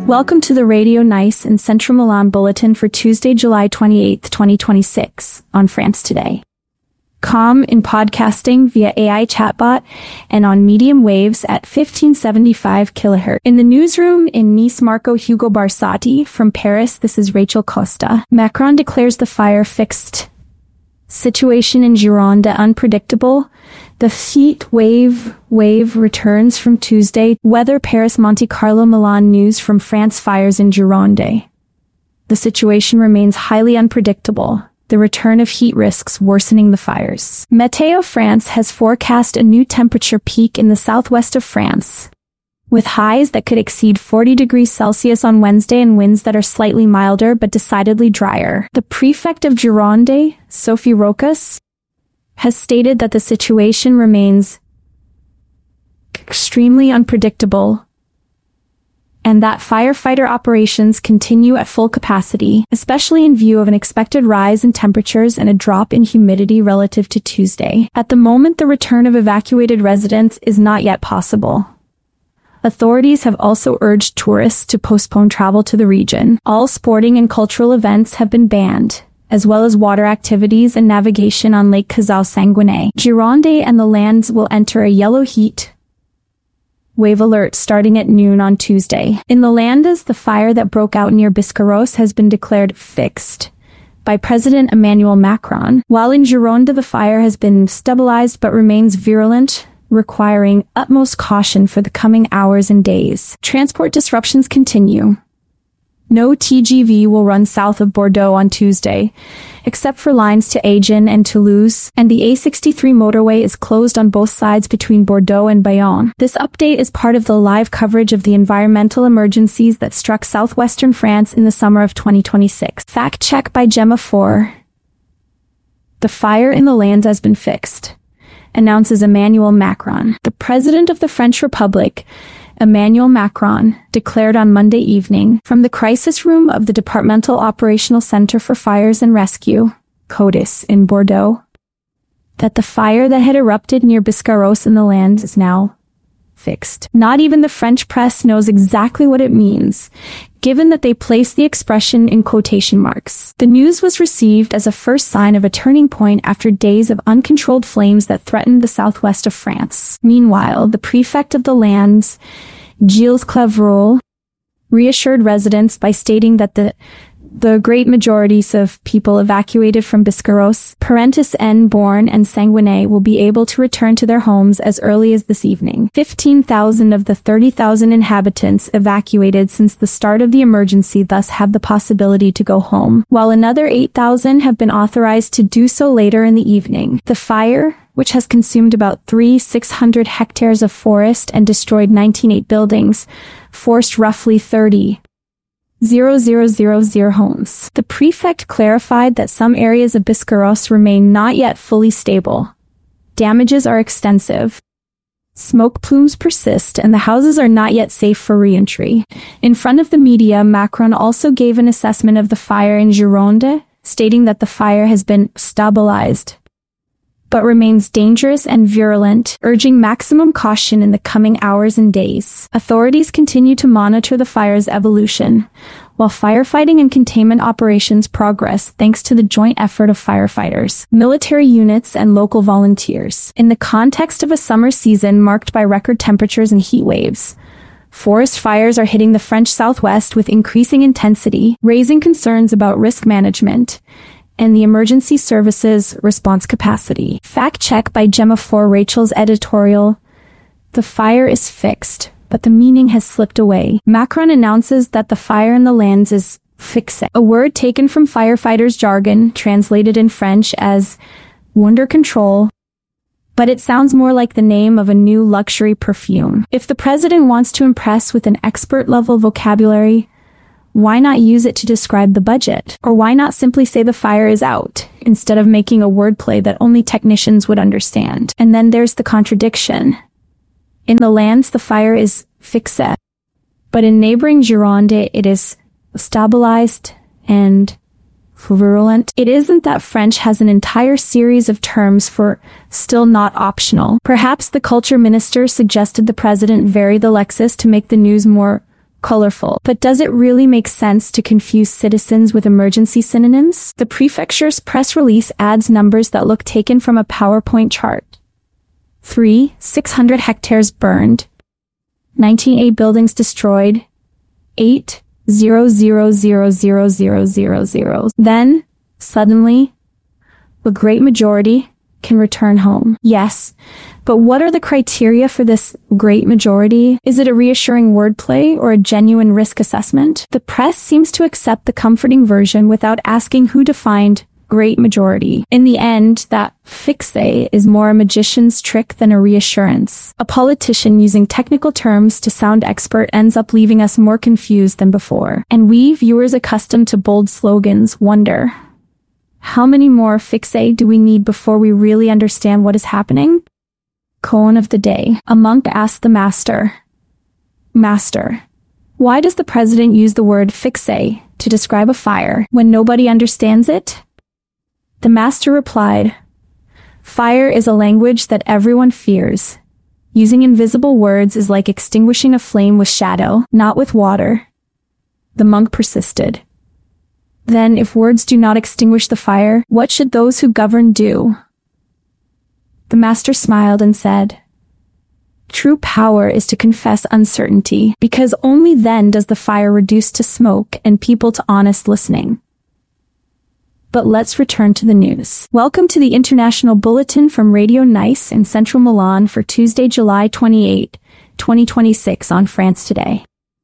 Welcome to the Radio Nice and Central Milan Bulletin for Tuesday, July 28, 2026, on France Today. Calm in podcasting via AI chatbot and on medium waves at 1575 kHz. In the newsroom in Nice, Marco Hugo Barsati. From Paris, this is Rachel Costa. Macron declares the fire fixed. Situation in Gironde unpredictable. The heat wave returns from Tuesday. Weather Paris, Monte Carlo, Milan. News from France. Fires in Gironde. The situation remains highly unpredictable. The return of heat risks worsening the fires. Meteo France has forecast a new temperature peak in the southwest of France, with highs that could exceed 40 degrees Celsius on Wednesday and winds that are slightly milder but decidedly drier. The prefect of Gironde, Sophie Rocas, has stated that the situation remains extremely unpredictable and that firefighter operations continue at full capacity, especially in view of an expected rise in temperatures and a drop in humidity relative to Tuesday. At the moment, the return of evacuated residents is not yet possible. Authorities have also urged tourists to postpone travel to the region. All sporting and cultural events have been banned, as well as water activities and navigation on Lake Cazaux-Sanguinet. Gironde and the lands will enter a yellow heat wave alert starting at noon on Tuesday. In the Landes, the fire that broke out near Biscarrosse has been declared fixed by President Emmanuel Macron, while in Gironde the fire has been stabilized but remains virulent, requiring utmost caution for the coming hours and days. Transport disruptions continue. No TGV will run south of Bordeaux on Tuesday, except for lines to Agen and Toulouse, and the A63 motorway is closed on both sides between Bordeaux and Bayonne. This update is part of the live coverage of the environmental emergencies that struck southwestern France in the summer of 2026. Fact check by Gemma 4. The fire in the Landes has been fixed, announces Emmanuel Macron. The president of the French Republic, Emmanuel Macron, declared on Monday evening from the crisis room of the Departmental Operational Center for Fires and Rescue, CODIS, in Bordeaux, that the fire that had erupted near Biscarrosse in the Landes is now fixed. Not even the French press knows exactly what it means, given that they place the expression in quotation marks. The news was received as a first sign of a turning point after days of uncontrolled flames that threatened the southwest of France. Meanwhile, the prefect of the Landes, Gilles Clevrol, reassured residents by stating that the great majorities of people evacuated from Biscarrosse, Parentis-en Born and Sanguinet will be able to return to their homes as early as this evening. 15,000 of the 30,000 inhabitants evacuated since the start of the emergency thus have the possibility to go home, while another 8,000 have been authorized to do so later in the evening. The fire, which has consumed about 600 hectares of forest and destroyed 98 buildings, forced roughly 30,000 homes. The prefect clarified that some areas of Biscarrosse remain not yet fully stable. Damages are extensive. Smoke plumes persist and the houses are not yet safe for re-entry. In front of the media, Macron also gave an assessment of the fire in Gironde, stating that the fire has been stabilized, but remains dangerous and virulent, urging maximum caution in the coming hours and days. Authorities continue to monitor the fire's evolution, while firefighting and containment operations progress thanks to the joint effort of firefighters, military units, and local volunteers. In the context of a summer season marked by record temperatures and heat waves, forest fires are hitting the French southwest with increasing intensity, raising concerns about risk management and the emergency services response capacity. Fact check by Gemma 4. Rachel's editorial. The fire is fixed, but the meaning has slipped away. Macron announces that the fire in the Landes is fixed, a word taken from firefighters' jargon, translated in French as "under control," but it sounds more like the name of a new luxury perfume. If the president wants to impress with an expert-level vocabulary, why not use it to describe the budget? Or why not simply say the fire is out, instead of making a wordplay that only technicians would understand? And then there's the contradiction. In the Landes, the fire is fixed, but in neighboring Gironde, it is stabilized and virulent. It isn't that French has an entire series of terms for still not optional. Perhaps the culture minister suggested the president vary the Lexis to make the news more colorful. But does it really make sense to confuse citizens with emergency synonyms? The prefecture's press release adds numbers that look taken from a PowerPoint chart. 600 hectares burned. 98 buildings destroyed. 8,000,000. Then, suddenly, the great majority can return home. Yes, but what are the criteria for this great majority? Is it a reassuring wordplay or a genuine risk assessment? The press seems to accept the comforting version without asking who defined great majority. In the end, that fixe is more a magician's trick than a reassurance. A politician using technical terms to sound expert ends up leaving us more confused than before. And we, viewers accustomed to bold slogans, wonder, how many more fixe do we need before we really understand what is happening? Koan of the day. A monk asked the master, "Master, why does the president use the word fixe to describe a fire when nobody understands it?" The master replied, "Fire is a language that everyone fears. Using invisible words is like extinguishing a flame with shadow, not with water." The monk persisted. "Then, if words do not extinguish the fire, what should those who govern do?" The master smiled and said, "True power is to confess uncertainty, because only then does the fire reduce to smoke and people to honest listening." But let's return to the news. Welcome to the International Bulletin from Radio Nice in central Milan for Tuesday, July 28, 2026 on France Today.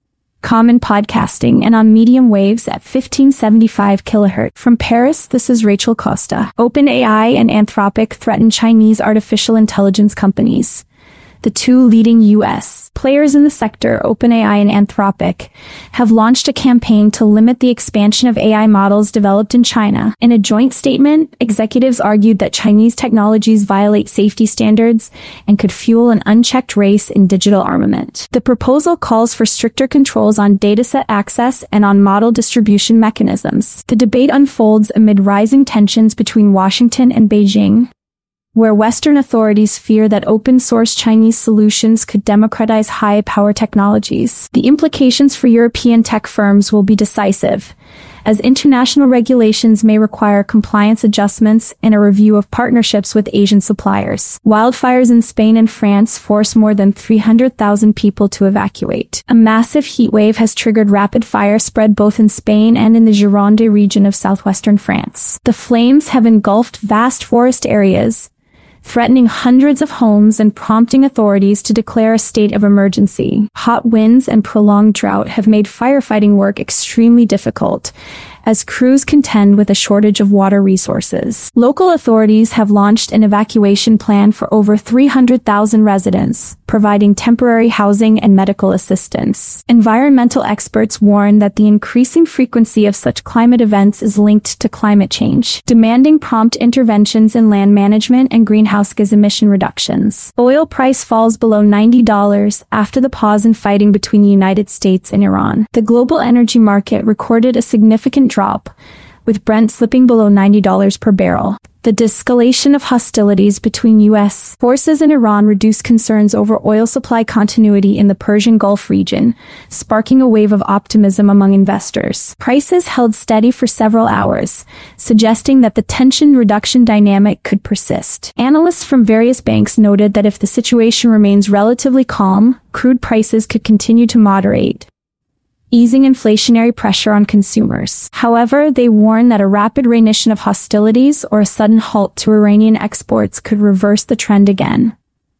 Common podcasting and on medium waves at 1575 kHz. From Paris, this is Rachel Costa. OpenAI and Anthropic threaten Chinese artificial intelligence companies. The two leading U.S. players in the sector, OpenAI and Anthropic, have launched a campaign to limit the expansion of AI models developed in China. In a joint statement, executives argued that Chinese technologies violate safety standards and could fuel an unchecked race in digital armament. The proposal calls for stricter controls on dataset access and on model distribution mechanisms. The debate unfolds amid rising tensions between Washington and Beijing, where Western authorities fear that open-source Chinese solutions could democratize high-power technologies. The implications for European tech firms will be decisive, as international regulations may require compliance adjustments and a review of partnerships with Asian suppliers. Wildfires in Spain and France force more than 300,000 people to evacuate. A massive heat wave has triggered rapid fire spread both in Spain and in the Gironde region of southwestern France. The flames have engulfed vast forest areas, threatening hundreds of homes and prompting authorities to declare a state of emergency. Hot winds and prolonged drought have made firefighting work extremely difficult, as crews contend with a shortage of water resources. Local authorities have launched an evacuation plan for over 300,000 residents, providing temporary housing and medical assistance. Environmental experts warn that the increasing frequency of such climate events is linked to climate change, demanding prompt interventions in land management and greenhouse gas emission reductions. Oil price falls below $90 after the pause in fighting between the United States and Iran. The global energy market recorded a significant drop, with Brent slipping below $90 per barrel. The de-escalation of hostilities between U.S. forces and Iran reduced concerns over oil supply continuity in the Persian Gulf region, sparking a wave of optimism among investors. Prices held steady for several hours, suggesting that the tension reduction dynamic could persist. Analysts from various banks noted that if the situation remains relatively calm, crude prices could continue to moderate, easing inflationary pressure on consumers. However, they warn that a rapid reignition of hostilities or a sudden halt to Iranian exports could reverse the trend again.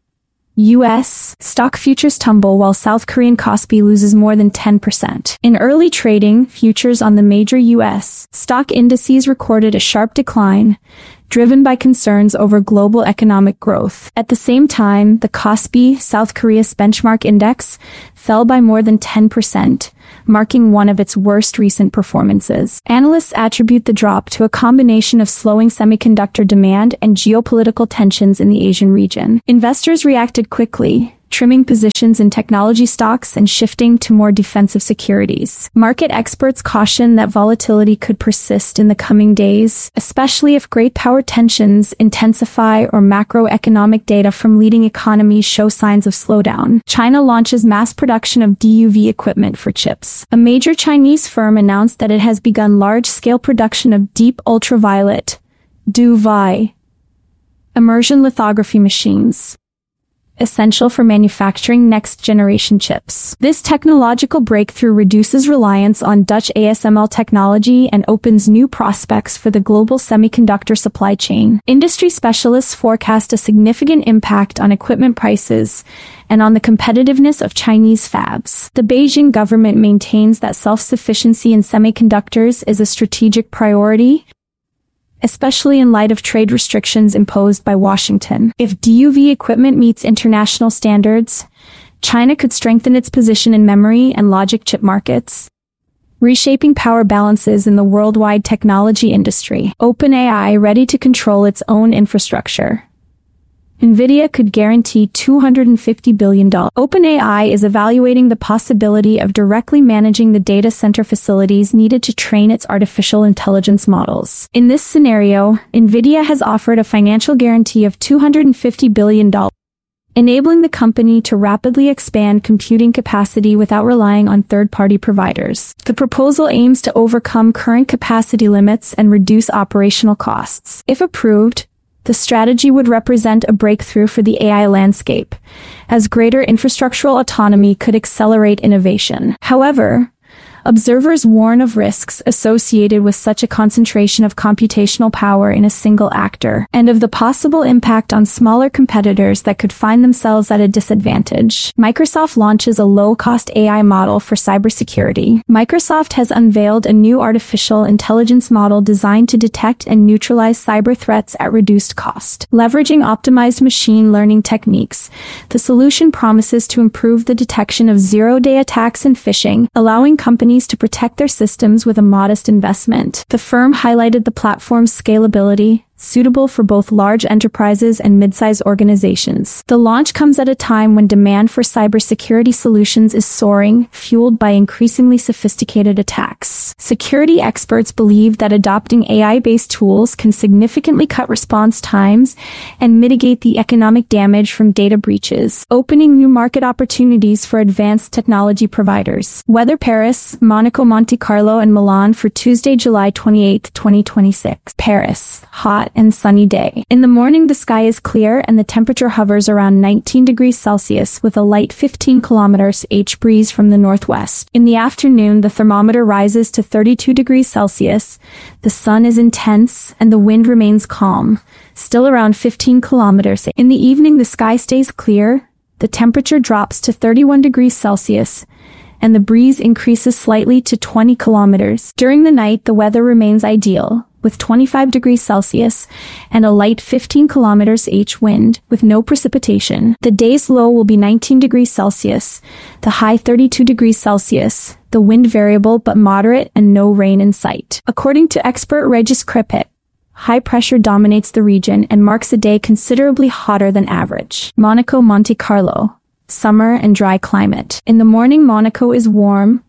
U.S. stock futures tumble while South Korean Kospi loses more than 10%. In early trading, futures on the major U.S. stock indices recorded a sharp decline, driven by concerns over global economic growth. At the same time, the Kospi, South Korea's benchmark index, fell by more than 10%, marking one of its worst recent performances. Analysts attribute the drop to a combination of slowing semiconductor demand and geopolitical tensions in the Asian region. Investors reacted quickly, trimming positions in technology stocks and shifting to more defensive securities. Market experts caution that volatility could persist in the coming days, especially if great power tensions intensify or macroeconomic data from leading economies show signs of slowdown. China launches mass production of DUV equipment for chips. A major Chinese firm announced that it has begun large-scale production of deep ultraviolet DUV immersion lithography machines, essential for manufacturing next-generation chips. This technological breakthrough reduces reliance on Dutch ASML technology and opens new prospects for the global semiconductor supply chain. Industry specialists forecast a significant impact on equipment prices and on the competitiveness of Chinese fabs. The Beijing government maintains that self-sufficiency in semiconductors is a strategic priority, especially in light of trade restrictions imposed by Washington. If DUV equipment meets international standards, China could strengthen its position in memory and logic chip markets, reshaping power balances in the worldwide technology industry. OpenAI ready to control its own infrastructure. NVIDIA could guarantee $250 billion. OpenAI is evaluating the possibility of directly managing the data center facilities needed to train its artificial intelligence models. In this scenario, NVIDIA has offered a financial guarantee of $250 billion, enabling the company to rapidly expand computing capacity without relying on third-party providers. The proposal aims to overcome current capacity limits and reduce operational costs. If approved, the strategy would represent a breakthrough for the AI landscape, as greater infrastructural autonomy could accelerate innovation. However, observers warn of risks associated with such a concentration of computational power in a single actor, and of the possible impact on smaller competitors that could find themselves at a disadvantage. Microsoft launches a low-cost AI model for cybersecurity. Microsoft has unveiled a new artificial intelligence model designed to detect and neutralize cyber threats at reduced cost. Leveraging optimized machine learning techniques, the solution promises to improve the detection of zero-day attacks and phishing, allowing companies to protect their systems with a modest investment. The firm highlighted the platform's scalability, suitable for both large enterprises and mid-size organizations. The launch comes at a time when demand for cybersecurity solutions is soaring, fueled by increasingly sophisticated attacks. Security experts believe that adopting AI-based tools can significantly cut response times and mitigate the economic damage from data breaches, opening new market opportunities for advanced technology providers. Weather: Paris, Monaco, Monte Carlo, and Milan for Tuesday, July 28, 2026. Paris. Hot and sunny day. In the morning, the sky is clear and the temperature hovers around 19 degrees Celsius with a light 15 km/h breeze from the northwest. In the afternoon, the thermometer rises to 32 degrees Celsius. The sun is intense and the wind remains calm, still around 15 kilometers. In the evening, the sky stays clear. The temperature drops to 31 degrees Celsius and the breeze increases slightly to 20 kilometers. During the night, the weather remains ideal, with 25 degrees Celsius and a light 15 km/h wind, with no precipitation. The day's low will be 19 degrees Celsius, the high 32 degrees Celsius, the wind variable but moderate, and no rain in sight. According to expert Regis Kripit, high pressure dominates the region and marks a day considerably hotter than average. Monaco, Monte Carlo. Summer and dry climate. In the morning, Monaco is warm,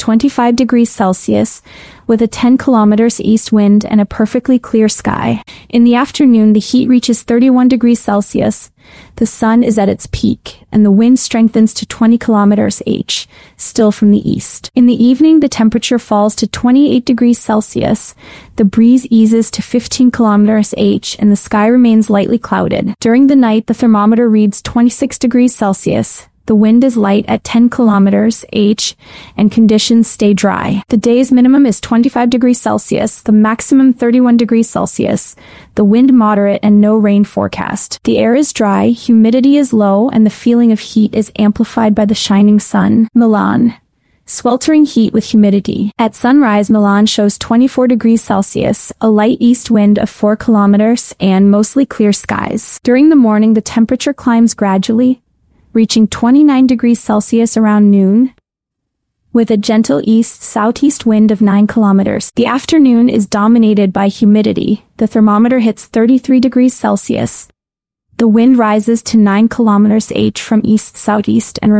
25 degrees Celsius, with a 10 kilometers east wind and a perfectly clear sky. In the afternoon, the heat reaches 31 degrees Celsius. The sun is at its peak, and the wind strengthens to 20 km/h, still from the east. In the evening, the temperature falls to 28 degrees Celsius. The breeze eases to 15 km/h, and the sky remains lightly clouded. During the night, the thermometer reads 26 degrees Celsius. The wind is light at 10 km/h, and conditions stay dry. The day's minimum is 25 degrees Celsius, the maximum 31 degrees Celsius, the wind moderate and no rain forecast. The air is dry, humidity is low, and the feeling of heat is amplified by the shining sun. Milan. Sweltering heat with humidity. At sunrise, Milan shows 24 degrees Celsius, a light east wind of 4 kilometers, and mostly clear skies. During the morning, the temperature climbs gradually, reaching 29 degrees Celsius around noon, with a gentle east-southeast wind of 9 kilometers. The afternoon is dominated by humidity. The thermometer hits 33 degrees Celsius. The wind rises to 9 km/h from east-southeast and